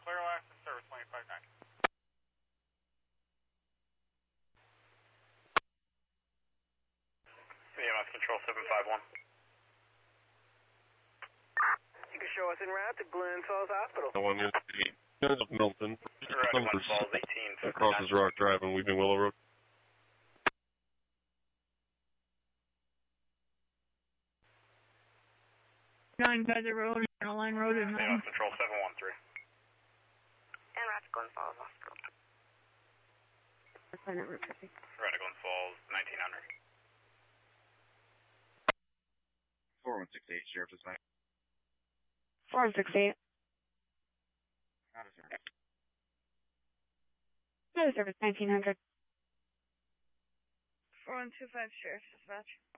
clear last in service 25-9. EMS control 751. You can show us en route to Glens Falls Hospital. The one is of Milton. Glens Falls 18. Crosses Rock Drive and Weeping Willow Road. 9 Feather Road, Line Road, and EMS control 713. En route to Glens Falls Hospital. Right to Glens Falls 1900. 4168, Sheriff Dispatch. 4168. Out of service. Out of service, 1900. 4125, Sheriff Dispatch.